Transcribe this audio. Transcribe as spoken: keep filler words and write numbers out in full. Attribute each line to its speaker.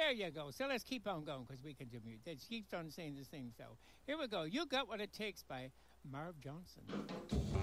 Speaker 1: There you go. So let's keep on going because we can do it. It keeps on saying the same. So here we go. You Got What It Takes by Marv Johnson.